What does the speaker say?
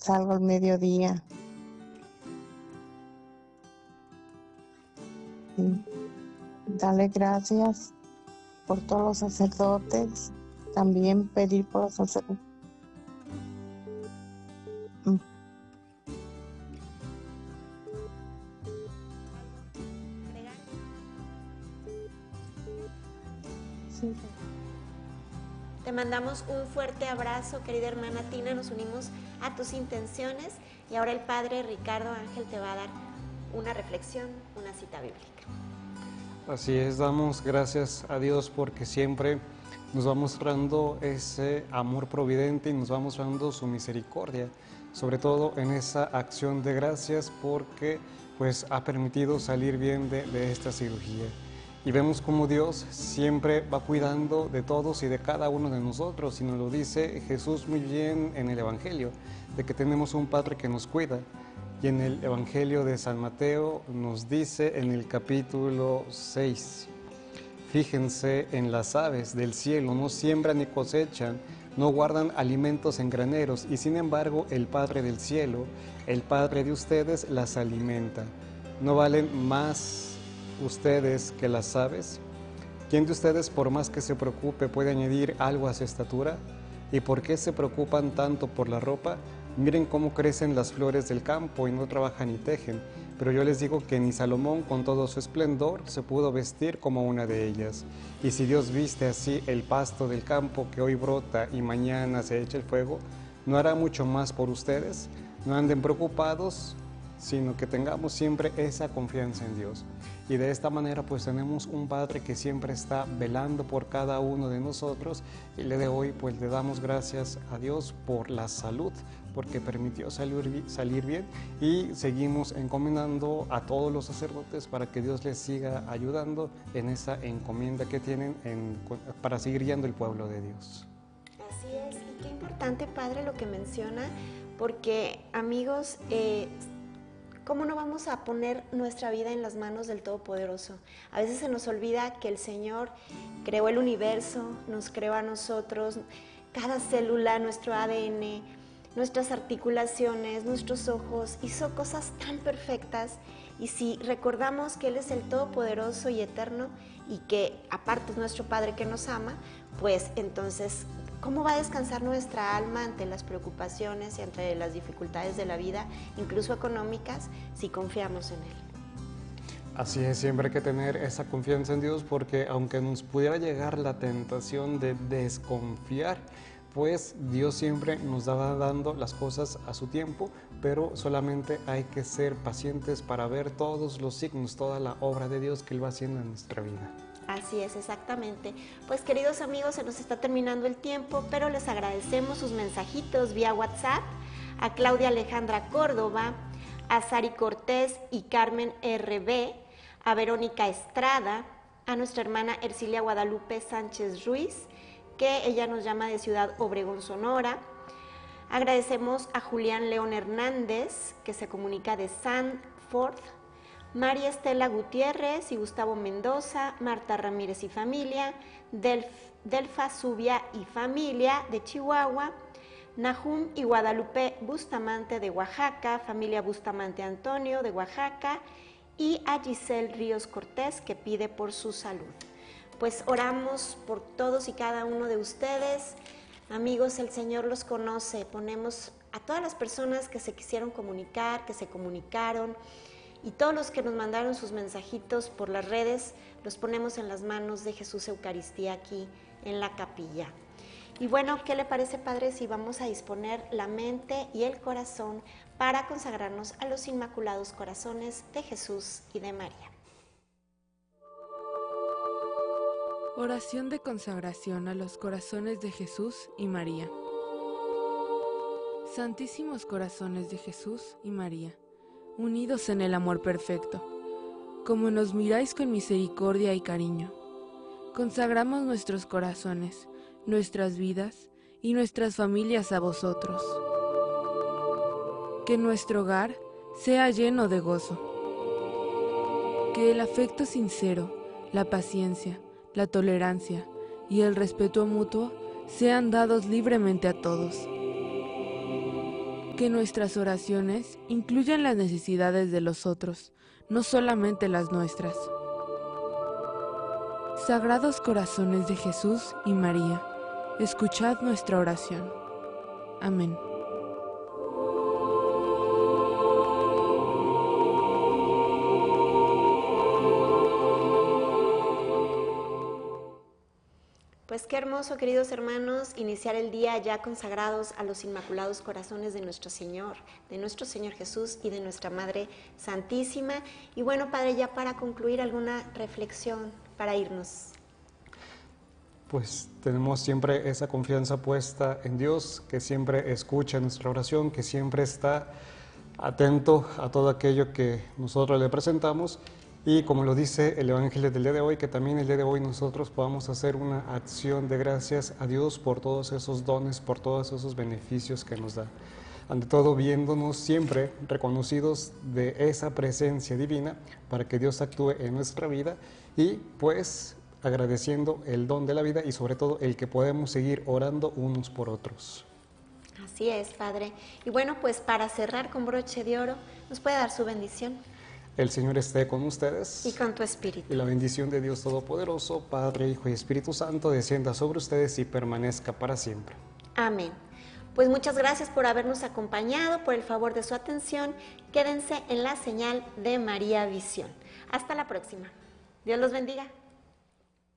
salgo al mediodía. Y darle gracias por todos los sacerdotes, también pedir por los sacerdotes. Sí. Te mandamos un fuerte abrazo, querida hermana Tina, nos unimos a tus intenciones y ahora el Padre Ricardo Ángel te va a dar una reflexión, una cita bíblica. Así es, damos gracias a Dios porque siempre nos va mostrando ese amor providente y nos va mostrando su misericordia, sobre todo en esa acción de gracias porque pues ha permitido salir bien de esta cirugía. Y vemos como Dios siempre va cuidando de todos y de cada uno de nosotros, y nos lo dice Jesús muy bien en el Evangelio, de que tenemos un Padre que nos cuida. Y en el Evangelio de San Mateo nos dice en el capítulo 6, fíjense en las aves del cielo, no siembran ni cosechan, no guardan alimentos en graneros, y sin embargo el Padre del cielo, el Padre de ustedes, las alimenta. ¿No valen más ustedes que las aves? ¿Quién de ustedes, por más que se preocupe, puede añadir algo a su estatura? ¿Y por qué se preocupan tanto por la ropa? Miren cómo crecen las flores del campo y no trabajan ni tejen, pero yo les digo que ni Salomón con todo su esplendor se pudo vestir como una de ellas. Y si Dios viste así el pasto del campo que hoy brota y mañana se echa el fuego, ¿no hará mucho más por ustedes? No anden preocupados, sino que tengamos siempre esa confianza en Dios. Y de esta manera pues tenemos un Padre que siempre está velando por cada uno de nosotros, y el día de hoy pues le damos gracias a Dios por la salud, porque permitió salir bien, y seguimos encomendando a todos los sacerdotes para que Dios les siga ayudando en esa encomienda que tienen para seguir guiando el pueblo de Dios. Así es, y qué importante, Padre, lo que menciona, porque amigos, ¿cómo no vamos a poner nuestra vida en las manos del Todopoderoso? A veces se nos olvida que el Señor creó el universo, nos creó a nosotros, cada célula, nuestro ADN, nuestras articulaciones, nuestros ojos, hizo cosas tan perfectas. Y si recordamos que Él es el Todopoderoso y Eterno, y que aparte es nuestro Padre que nos ama, pues entonces, ¿cómo va a descansar nuestra alma ante las preocupaciones y ante las dificultades de la vida, incluso económicas, si confiamos en Él? Así es, siempre hay que tener esa confianza en Dios, porque aunque nos pudiera llegar la tentación de desconfiar, pues Dios siempre nos va dando las cosas a su tiempo, pero solamente hay que ser pacientes para ver todos los signos, toda la obra de Dios que Él va haciendo en nuestra vida. Así es, exactamente. Pues queridos amigos, se nos está terminando el tiempo, pero les agradecemos sus mensajitos vía WhatsApp a Claudia Alejandra Córdoba, a Sari Cortés y Carmen RB, a Verónica Estrada, a nuestra hermana Ercilia Guadalupe Sánchez Ruiz, que ella nos llama de Ciudad Obregón, Sonora. Agradecemos a Julián León Hernández, que se comunica de Sanford, María Estela Gutiérrez y Gustavo Mendoza, Marta Ramírez y familia, Delfa Zubia y familia de Chihuahua, Nahum y Guadalupe Bustamante de Oaxaca, familia Bustamante Antonio de Oaxaca, y a Giselle Ríos Cortés, que pide por su salud. Pues oramos por todos y cada uno de ustedes. Amigos, el Señor los conoce. Ponemos a todas las personas que se quisieron comunicar, que se comunicaron, y todos los que nos mandaron sus mensajitos por las redes, los ponemos en las manos de Jesús Eucaristía aquí en la capilla. Y bueno, ¿qué le parece, Padre, si vamos a disponer la mente y el corazón para consagrarnos a los Inmaculados Corazones de Jesús y de María? Oración de consagración a los corazones de Jesús y María. Santísimos corazones de Jesús y María, unidos en el amor perfecto, como nos miráis con misericordia y cariño, consagramos nuestros corazones, nuestras vidas y nuestras familias a vosotros. Que nuestro hogar sea lleno de gozo. Que el afecto sincero, la paciencia, la tolerancia y el respeto mutuo sean dados libremente a todos. Que nuestras oraciones incluyan las necesidades de los otros, no solamente las nuestras. Sagrados corazones de Jesús y María, escuchad nuestra oración. Amén. Pues qué hermoso, queridos hermanos, iniciar el día ya consagrados a los inmaculados corazones de nuestro Señor Jesús y de nuestra Madre Santísima. Y bueno, Padre, ya para concluir, alguna reflexión para irnos. Pues tenemos siempre esa confianza puesta en Dios, que siempre escucha nuestra oración, que siempre está atento a todo aquello que nosotros le presentamos. Y como lo dice el Evangelio del día de hoy, que también el día de hoy nosotros podamos hacer una acción de gracias a Dios por todos esos dones, por todos esos beneficios que nos da. Ante todo, viéndonos siempre reconocidos de esa presencia divina para que Dios actúe en nuestra vida y pues agradeciendo el don de la vida y sobre todo el que podemos seguir orando unos por otros. Así es, Padre. Y bueno, pues para cerrar con broche de oro, ¿nos puede dar su bendición? El Señor esté con ustedes. Y con tu espíritu. Y la bendición de Dios Todopoderoso, Padre, Hijo y Espíritu Santo, descienda sobre ustedes y permanezca para siempre. Amén. Pues muchas gracias por habernos acompañado, por el favor de su atención. Quédense en la señal de María Visión. Hasta la próxima. Dios los bendiga.